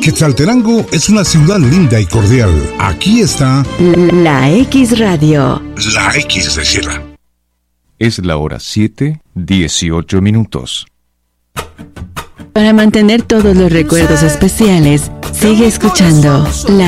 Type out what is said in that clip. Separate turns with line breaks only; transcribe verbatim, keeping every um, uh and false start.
Quetzaltenango es una ciudad linda y cordial. Aquí está
La X Radio.
La X de Sierra.
Es la hora siete, dieciocho minutos.
Para mantener todos los recuerdos especiales, sigue escuchando La